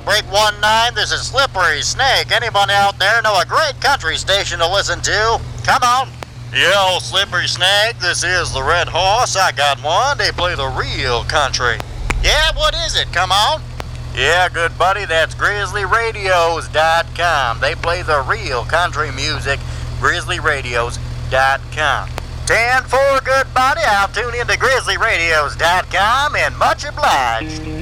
Break 19, this is Slippery Snake. Anybody out there know a great country station to listen to? Come on. Yo, Slippery Snake, this is the Red Horse. I got one. They play the real country. Yeah, what is it? Come on. Yeah, good buddy, that's GrizzlyRadios.com. They play the real country music. GrizzlyRadios.com. 10-4, good buddy. I'll tune into GrizzlyRadios.com and much obliged.